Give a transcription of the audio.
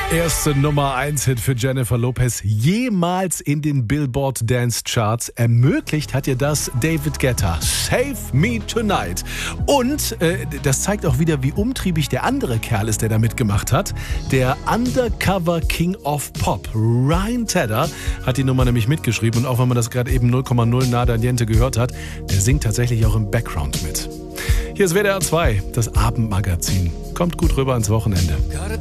Erste Nummer 1 Hit für Jennifer Lopez jemals in den Billboard Dance Charts. Ermöglicht hat ihr das David Guetta. Save Me Tonight. Und das zeigt auch wieder, wie umtriebig der andere Kerl ist, der da mitgemacht hat. Der Undercover King of Pop, Ryan Tedder, hat die Nummer nämlich mitgeschrieben. Und auch wenn man das gerade eben 0,0 Nada Niente gehört hat, der singt tatsächlich auch im Background mit. Hier ist WDR 2, das Abendmagazin. Kommt gut rüber ins Wochenende.